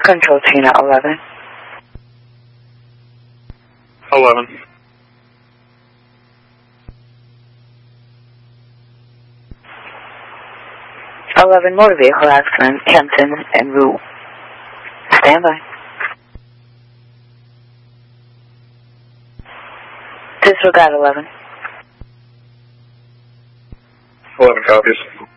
Control Tina 11. 11. Motor vehicle accident, Kempton and Route. Stand by. Disregard 11. 11 copies.